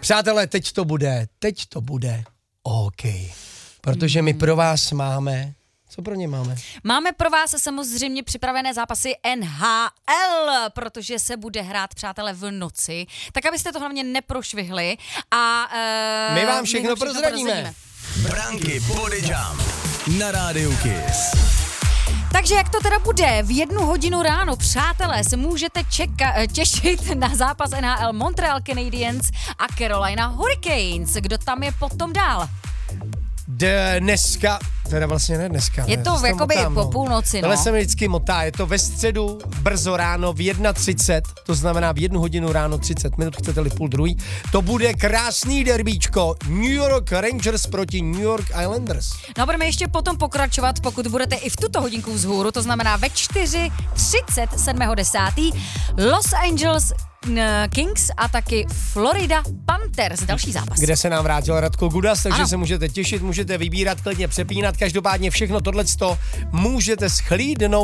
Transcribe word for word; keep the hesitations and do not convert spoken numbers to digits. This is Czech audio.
Přátelé, teď to bude, teď to bude OK. Protože my pro vás máme... Co pro ně máme? Máme pro vás samozřejmě připravené zápasy N H L, protože se bude hrát, přátelé, v noci, tak abyste to hlavně neprošvihli. A uh, my vám všechno, my všechno prozradíme. prozradíme. Branky Body Jump na Rádiu Kiss. Takže jak to teda bude? V jednu hodinu ráno, přátelé, se můžete čeka- těšit na zápas N H L Montreal Canadiens a Carolina Hurricanes. Kdo tam je potom dál? Dneska, teda vlastně ne dneska. Je ne, to jakoby motám, po no. půlnoci, no. Tohle se mi vždycky motá, je to ve středu, brzo ráno, v jedna třicet, to znamená v jednu hodinu ráno třicet minut, chcete-li v půl druhý. To bude krásný derbíčko, New York Rangers proti New York Islanders. No budeme ještě potom pokračovat, pokud budete i v tuto hodinku vzhůru, to znamená ve čtyři třicet sedmého desátého Los Angeles Kings a taky Florida Panthers, další zápas. Kde se nám vrátil Radko Gudas, takže ano. se můžete těšit, můžete vybírat, klidně přepínat, každopádně všechno tohleto můžete schlídnout